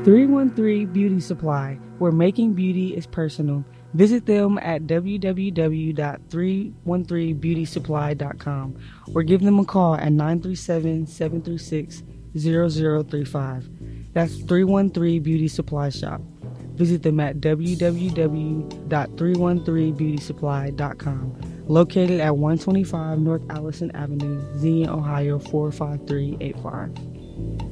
313 Beauty Supply, where making beauty is personal. Visit them at www.313beautysupply.com or give them a call at 937-736-0035. That's 313 Beauty Supply Shop. Visit them at www.313beautysupply.com, located at 125 North Allison Avenue, Xenia, Ohio 45385.